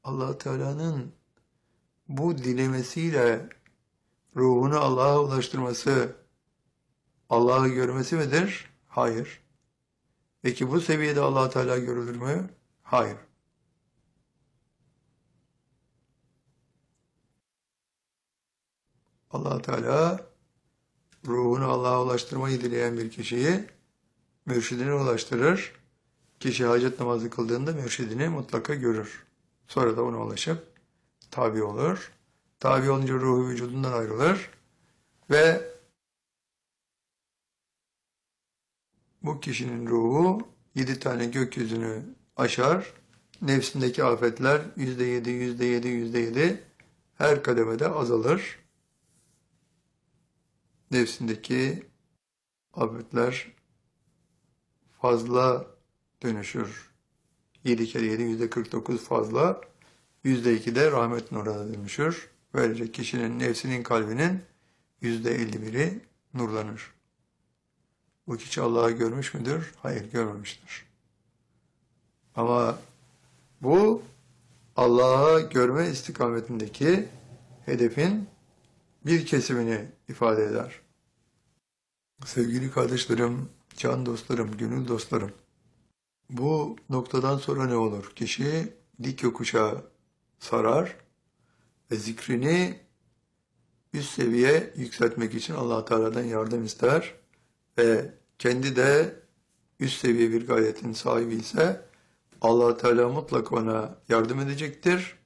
Allah Teala'nın bu dilemesiyle ruhunu Allah'a ulaştırması, Allah'ı görmesi midir? Hayır. Peki bu seviyede Allah Teala görülür mü? Hayır. Allah Teala ruhunu Allah'a ulaştırmayı dileyen bir kişiyi mürşidine ulaştırır. Kişi hacet namazı kıldığında mürşidini mutlaka görür. Sonra da ona ulaşıp tabi olur. Tabi olunca ruhu vücudundan ayrılır ve bu kişinin ruhu 7 tane gökyüzünü aşar. Nefsindeki afetler %7, %7, %7 her kademede azalır. Nefsindeki afetler fazla dönüşür. 7 kere 7 %49 fazla. %2 de rahmet nuruna dönüşür. Böylece kişinin nefsinin kalbinin %51'i nurlanır. Bu kişi Allah'ı görmüş müdür? Hayır, görmemiştir. Ama bu Allah'ı görme istikametindeki hedefin bir kesimini ifade eder. Sevgili kardeşlerim, can dostlarım, gönül dostlarım, bu noktadan sonra ne olur? Kişi dik yokuşa sarar ve zikrini üst seviye yükseltmek için Allah Teala'dan yardım ister ve kendi de üst seviye bir gayetin sahibi ise Allah Teala mutlaka ona yardım edecektir.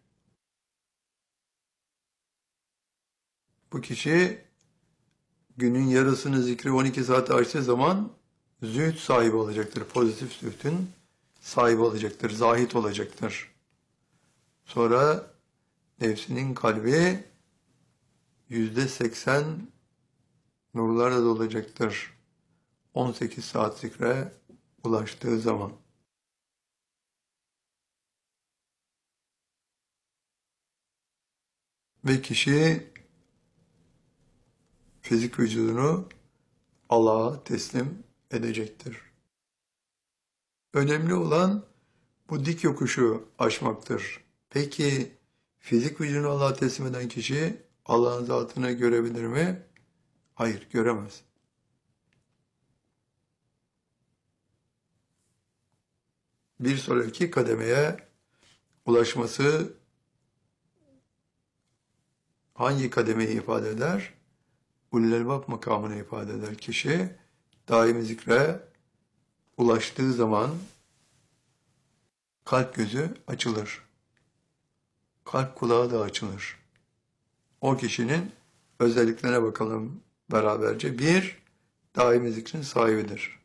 Bu kişi günün yarısını zikri 12 saate açtığı zaman zühd sahibi olacaktır. Pozitif zühdün sahibi olacaktır. Zahid olacaktır. Sonra nefsinin kalbi %80 nurlarla dolacaktır. 18 saat zikre ulaştığı zaman. Ve kişi fizik vücudunu Allah'a teslim edecektir. Önemli olan bu dik yokuşu aşmaktır. Peki fizik vücudunu Allah'a teslim eden kişi Allah'ın zatını görebilir mi? Hayır, göremez. Bir sonraki kademeye ulaşması hangi kademeyi ifade eder? Ulul Elbab makamını ifade eder. Kişi daimi zikre ulaştığı zaman kalp gözü açılır. Kalp kulağı da açılır. O kişinin özelliklerine bakalım beraberce. 1. Daimi zikrin sahibidir.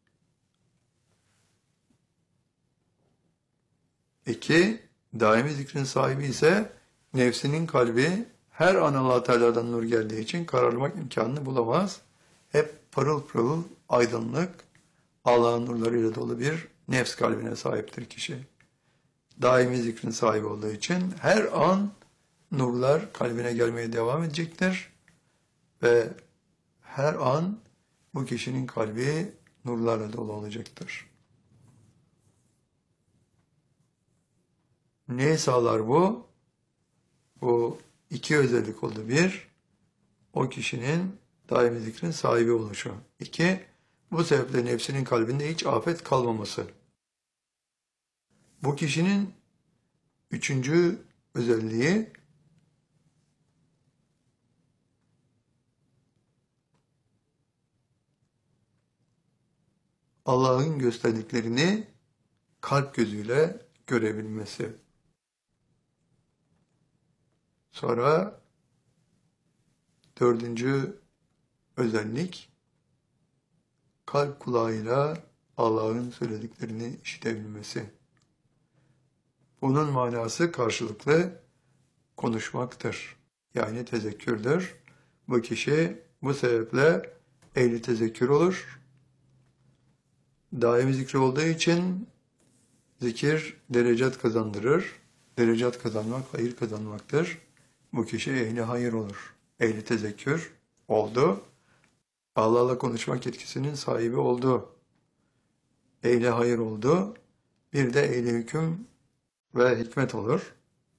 2. Daimi zikrin sahibi ise nefsinin kalbi her an Allah Teala'dan nur geldiği için kararmak imkanını bulamaz. Hep pırıl pırıl aydınlık, Allah'ın nurlarıyla dolu bir nefs kalbine sahiptir kişi. Daimi zikrin sahibi olduğu için her an nurlar kalbine gelmeye devam edecektir. Ve her an bu kişinin kalbi nurlarla dolu olacaktır. Neyi sağlar bu? Bu iki özellik oldu. 1, o kişinin daimi zikrin sahibi oluşu. 2, bu sebeple nefsinin kalbinde hiç afet kalmaması. Bu kişinin 3. özelliği Allah'ın gösterdiklerini kalp gözüyle görebilmesi. Sonra 4. özellik kalp kulağıyla Allah'ın söylediklerini işitebilmesi. Bunun manası karşılıklı konuşmaktır. Yani tezekkürdür. Bu kişi bu sebeple ehli tezekkür olur. Daimi zikri olduğu için zikir derecat kazandırır. Derecat kazanmak hayır kazanmaktır. Bu kişi ehli hayır olur. Ehli tezekkür oldu. Allah'la konuşmak yetkisinin sahibi oldu. Ehli hayır oldu. Bir de ehli hüküm ve hikmet olur.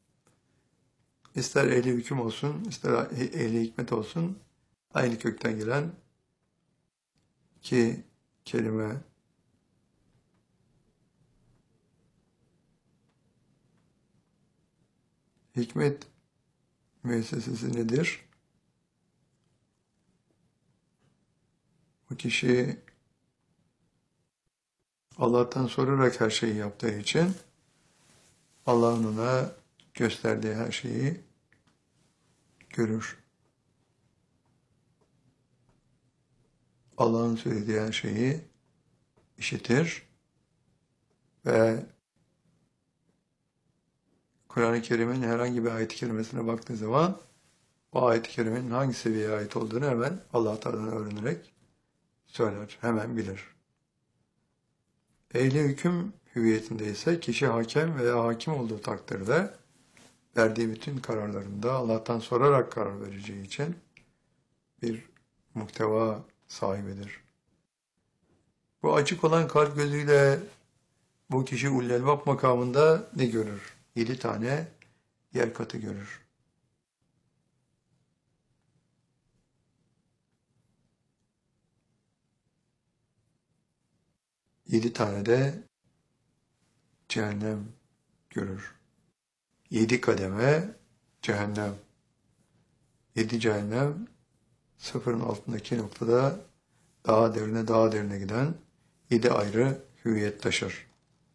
ister ehli hüküm olsun, ister ehli hikmet olsun, aynı kökten gelen ki kelime hikmet müessesesi nedir? Bu kişi Allah'tan sorarak her şeyi yaptığı için Allah'ın ona gösterdiği her şeyi görür. Allah'ın söylediği her şeyi işitir ve Kur'an-ı Kerim'in herhangi bir ayet-i kerimesine baktığı zaman o ayet-i kerimenin hangi seviyeye ait olduğunu hemen Allah Teala'dan öğrenerek söyler, hemen bilir. Ehli hüküm hüviyetinde ise kişi hakem veya hakim olduğu takdirde verdiği bütün kararlarında Allah'tan sorarak karar vereceği için bir muhteva sahibidir. Bu açık olan kalp gözüyle bu kişi ullelbap makamında ne görür? 7 tane yer katı görür. Yedi tane de cehennem görür. 7 kademe cehennem. 7 cehennem sıfırın altındaki noktada daha derine giden 7 ayrı hüviyet taşır.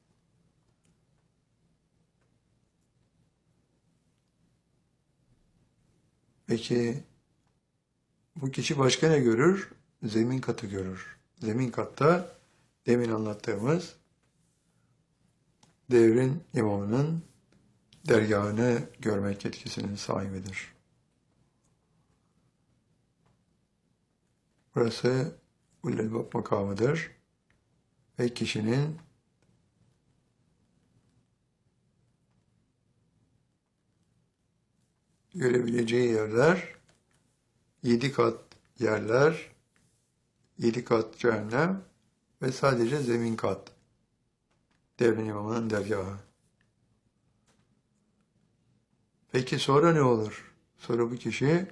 Peki bu kişi başka ne görür? Zemin katı görür. Zemin katta demin anlattığımız devrin imamının dergahını görmek yetkisinin sahibidir. Burası ullelbap makamıdır ve kişinin görebileceği yerler 7 kat yerler, 7 kat cehennem ve sadece zemin kat. Devrin imamının dergahı. Peki sonra ne olur? Sonra bu kişi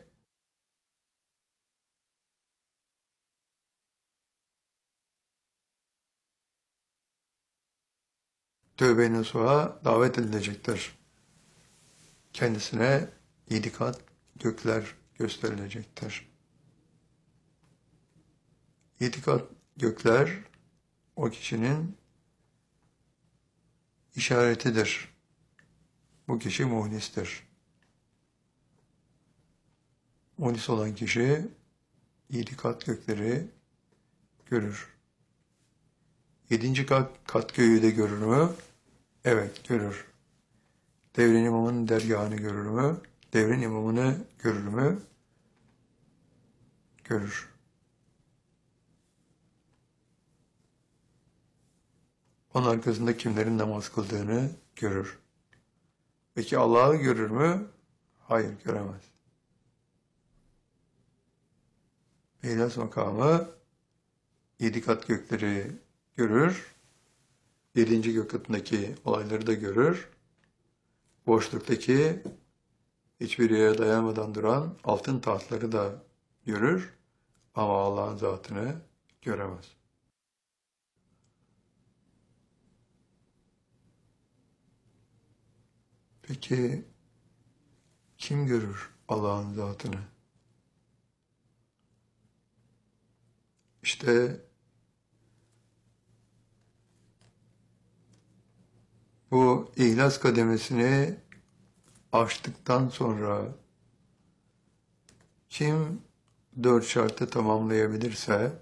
tövbe-i nasuha davet edilecektir. Kendisine 7 kat gökler gösterilecektir. 7 kat gökler o kişinin işaretidir. Bu kişi muhlistir. Muhlis olan kişi 7 kat gökleri görür. 7. kat göğü de görür mü? Evet, görür. Devrin imamının dergahını görür mü? Devrin imamını görür mü? Görür. Onun arkasında kimlerin namaz kıldığını görür. Peki Allah'ı görür mü? Hayır, göremez. İhlas makamı 7 kat gökleri görür. 7. gök katındaki olayları da görür. Boşluktaki hiçbir yere dayanmadan duran altın tahtları da görür. Ama Allah'ın zatını göremez. Peki kim görür Allah'ın zatını? İşte bu ihlas kademesini aştıktan sonra kim 4 şartı tamamlayabilirse,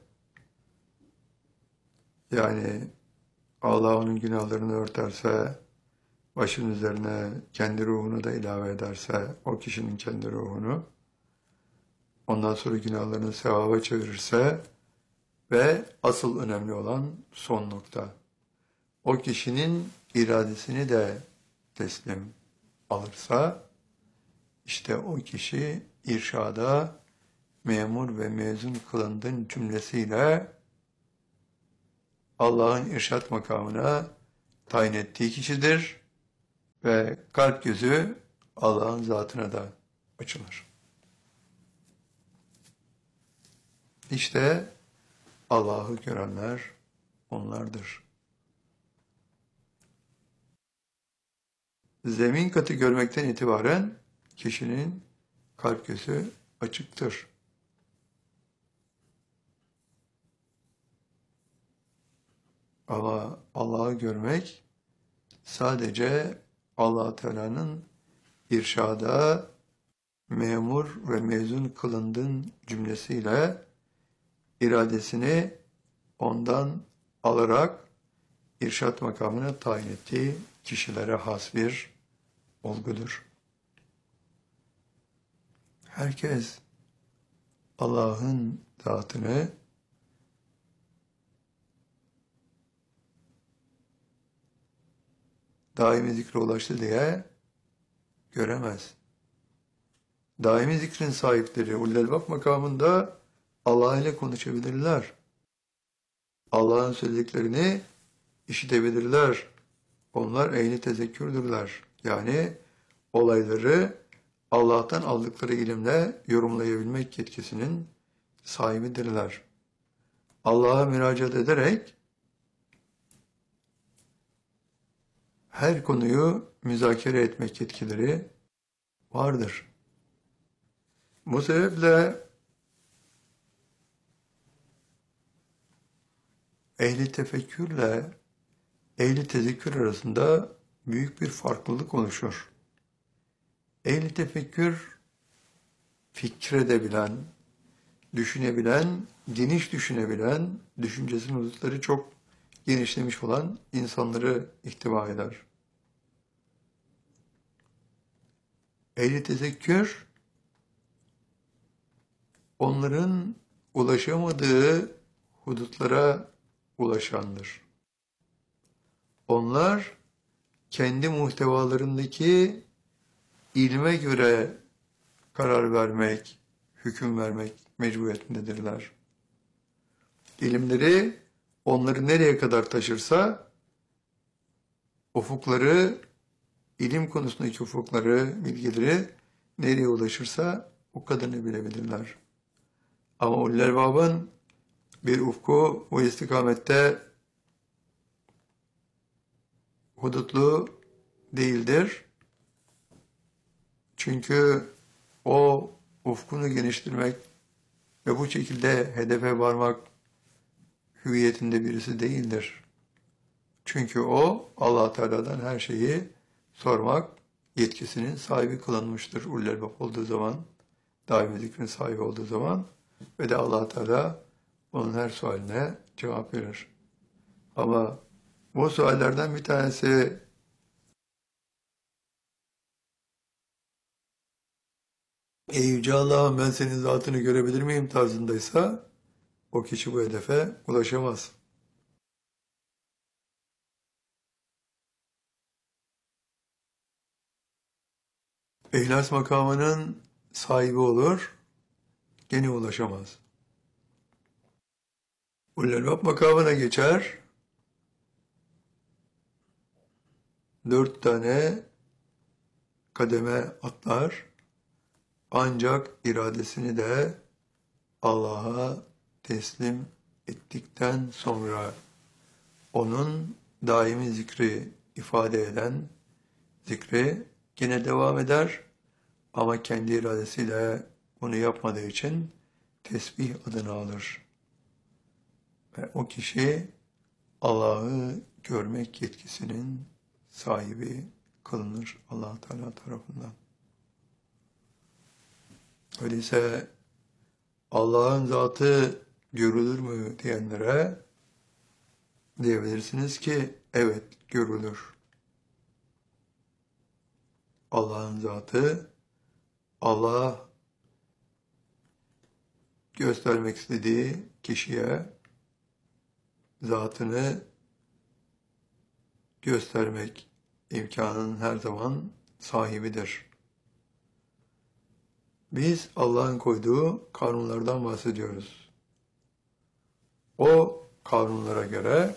yani Allah onun günahlarını örterse, başın üzerine kendi ruhunu da ilave ederse, o kişinin kendi ruhunu, ondan sonra günahlarını sevaba çevirirse ve asıl önemli olan son nokta, o kişinin iradesini de teslim alırsa, işte o kişi irşada memur ve mezun kılındığın cümlesiyle Allah'ın irşat makamına tayin ettiği kişidir ve kalp gözü Allah'ın zatına da açılır. İşte Allah'ı görenler onlardır. Zemin katı görmekten itibaren kişinin kalp gözü açıktır. Ama Allah'ı görmek sadece Allah Teala'nın irşada memur ve mezun kılındığın cümlesiyle iradesini ondan alarak irşat makamına tayin ettiği kişilere has bir olgudur. Herkes Allah'ın zatını daimi zikre ulaştı diye göremez. Daimi zikrin sahipleri ulul elbab makamında Allah ile konuşabilirler. Allah'ın söylediklerini işitebilirler. Onlar ehli tezekkürdürler. Yani olayları Allah'tan aldıkları ilimle yorumlayabilmek yetkisinin sahibidirler. Allah'a müracaat ederek her konuyu müzakere etmek yetkileri vardır. Bu sebeple ehli tefekkürle ehli tezekkür arasında büyük bir farklılık oluşur. Ehli tefekkür fikredebilen, düşünebilen, geniş düşünebilen, düşüncesinin hudutları çok genişlemiş olan insanları ihtiva eder. Ehli tezekkür, onların ulaşamadığı hudutlara ulaşandır. Onlar kendi muhtevalarındaki ilme göre karar vermek, hüküm vermek mecburiyetindedirler. İlimleri onları nereye kadar taşırsa, ufukları, ilim konusundaki ufukları, bilgileri nereye ulaşırsa o kadarını bilebilirler. Ama ulul elbabın bir ufku o istikamette hudutlu değildir. Çünkü o ufkunu geniştirmek ve bu şekilde hedefe varmak hüviyetinde birisi değildir. Çünkü o Allah Teala'dan her şeyi sormak yetkisinin sahibi kılınmıştır. Ulul elbab olduğu zaman, daimi zikrin sahibi olduğu zaman ve de Allah Teala onun her sualine cevap verir. Ama bu suallerden bir tanesi "Ey Yüce Allah'ım, ben senin zatını görebilir miyim?" tarzındaysa o kişi bu hedefe ulaşamaz. İhlas makamının sahibi olur, gene ulaşamaz. Ulul elbab makamına geçer, 4 tane kademe atlar, ancak iradesini de Allah'a teslim ettikten sonra onun daimi zikri ifade eden zikri yine devam eder ama kendi iradesiyle bunu yapmadığı için tesbih adını alır. Ve o kişi Allah'ı görmek yetkisinin sahibi kılınır Allah Teala tarafından. Öyleyse Allah'ın zatı görülür mü diyenlere diyebilirsiniz ki evet, görülür. Allah'ın zatı, Allah göstermek istediği kişiye zatını göstermek imkanının her zaman sahibidir. Biz Allah'ın koyduğu kanunlardan bahsediyoruz. O kanunlara göre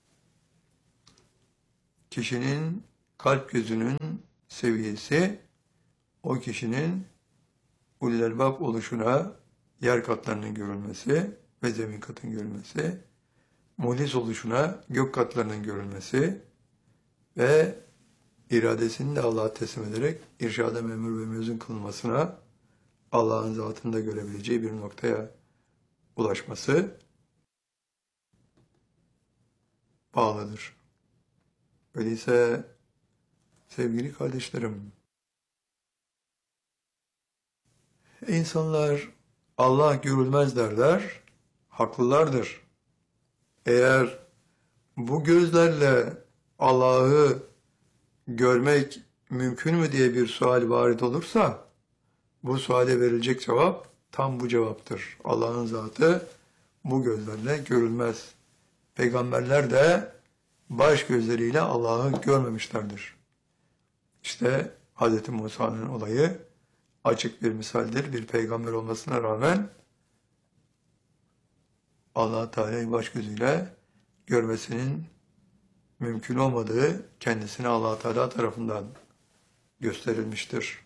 kişinin kalp gözünün seviyesi o kişinin ulul elbab oluşuna yer katlarının görülmesi ve zemin katın görülmesi, muhlis oluşuna gök katlarının görülmesi ve iradesini de Allah'a teslim ederek irşada memur ve mezun kılınmasına Allah'ın zatında görebileceği bir noktaya ulaşması bağlıdır. Öyleyse sevgili kardeşlerim, insanlar Allah görülmez derler, haklılardır. Eğer bu gözlerle Allah'ı görmek mümkün mü diye bir sual varit olursa, bu suale verilecek cevap tam bu cevaptır. Allah'ın zatı bu gözlerle görülmez. Peygamberler de baş gözleriyle Allah'ı görmemişlerdir. İşte Hz. Musa'nın olayı açık bir misaldir. Bir peygamber olmasına rağmen Allah Teala'yı baş gözüyle görmesinin mümkün olmadığı kendisine Allah Teala tarafından gösterilmiştir.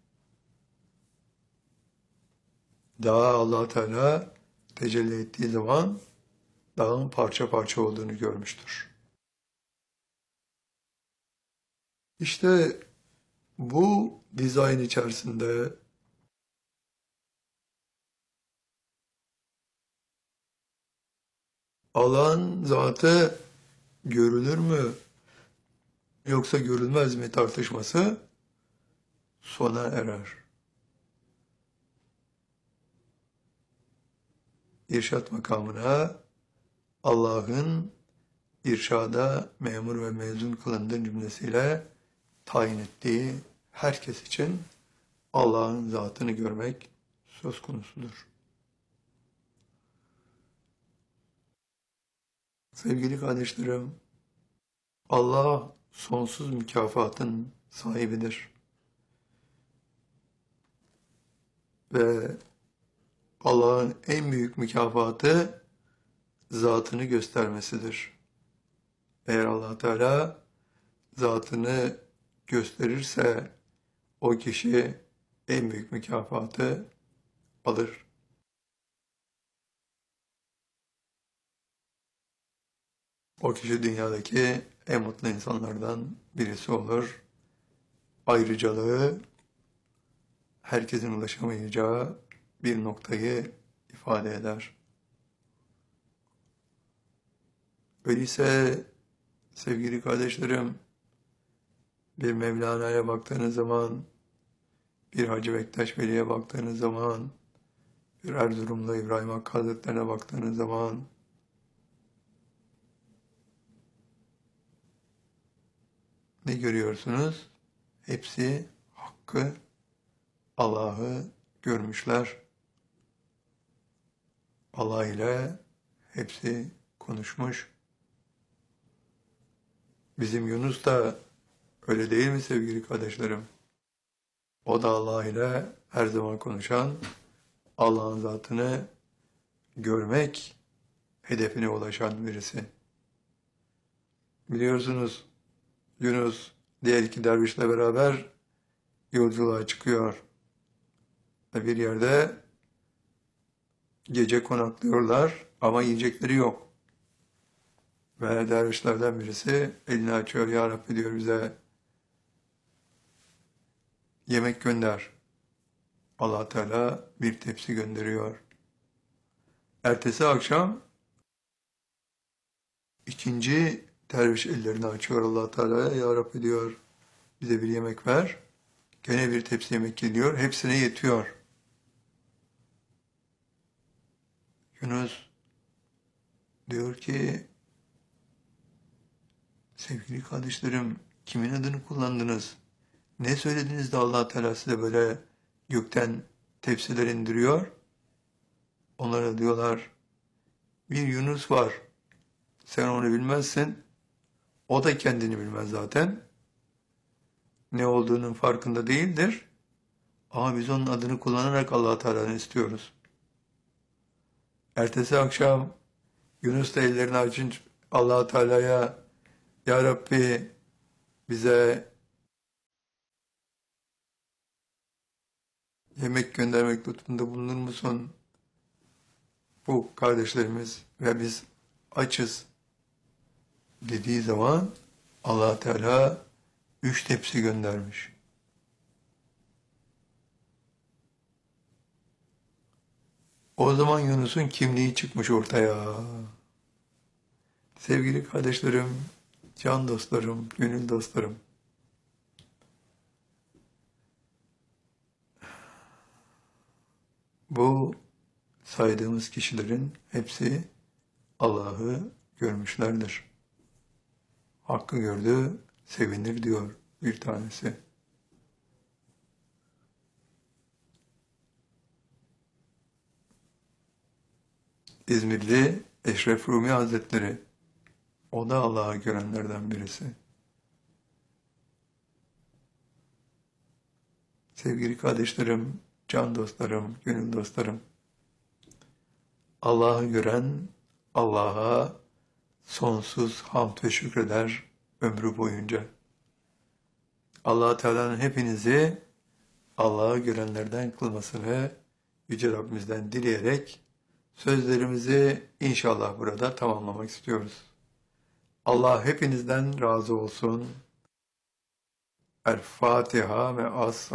Daha Allah Teala tecelli ettiği zaman dağın parça parça olduğunu görmüştür. İşte bu dizayn içerisinde Allah'ın zatı görülür mü yoksa görülmez mi tartışması sona erer. İrşad makamına Allah'ın irşada memur ve mezun kılındığı cümlesiyle tayin ettiği herkes için Allah'ın zatını görmek söz konusudur. Sevgili kardeşlerim, Allah sonsuz mükafatın sahibidir. Ve Allah'ın en büyük mükafatı zatını göstermesidir. Eğer Allah Teala zatını gösterirse o kişi en büyük mükafatı alır. O kişi dünyadaki en mutlu insanlardan birisi olur. Ayrıcalığı herkesin ulaşamayacağı bir noktayı ifade eder. Öyleyse sevgili kardeşlerim, bir Mevlana'ya baktığınız zaman, bir Hacı Bektaş Veli'ye baktığınız zaman, bir Erzurumlu İbrahim Hakkı Hazretleri'ne baktığınız zaman, ne görüyorsunuz? Hepsi Hakk'ı, Allah'ı görmüşler. Allah ile hepsi konuşmuş. Bizim Yunus da öyle değil mi sevgili kardeşlerim? O da Allah ile her zaman konuşan, Allah'ın zatını görmek hedefine ulaşan birisi. Biliyorsunuz Yunus diğer iki dervişle beraber yolculuğa çıkıyor. Bir yerde gece konaklıyorlar ama yiyecekleri yok. Ve dervişlerden birisi elini açıyor, Ya Rabbi diyor, bize yemek gönder. Allah Teala bir tepsi gönderiyor. Ertesi akşam ikinci derviş ellerini açıyor Allah Teala'ya. Ya Rabbi diyor, bize bir yemek ver. Gene bir tepsi yemek geliyor. Hepsine yetiyor. Yunus diyor ki, sevgili kardeşlerim, kimin adını kullandınız? Ne söylediniz de Allah Teala size böyle gökten tepsiler indiriyor? Onlara diyorlar, bir Yunus var. Sen onu bilmezsin. O da kendini bilmez zaten. Ne olduğunun farkında değildir. Ama biz onun adını kullanarak Allah Teala'dan istiyoruz. Ertesi akşam Yunus da ellerini açınca Allah Teala'ya, Ya Rabbi bize yemek göndermek lütfunda bulunur musun? Bu kardeşlerimiz ve biz açız dediği zaman Allah Teala 3 tepsi göndermiş. O zaman Yunus'un kimliği çıkmış ortaya. Sevgili kardeşlerim, can dostlarım, gönül dostlarım. Bu saydığımız kişilerin hepsi Allah'ı görmüşlerdir. Hakkı gördü, sevinir diyor bir tanesi. İzmirli Eşref Rumi Hazretleri, o da Allah'ı görenlerden birisi. Sevgili kardeşlerim, can dostlarım, gönül dostlarım, Allah'ı gören Allah'a sonsuz hamd ve şükreder ömrü boyunca. Allah Teala'nın hepinizi Allah'ı görenlerden kılmasını Yüce Rabbimizden dileyerek sözlerimizi inşallah burada tamamlamak istiyoruz. Allah hepinizden razı olsun. El Fatiha ve As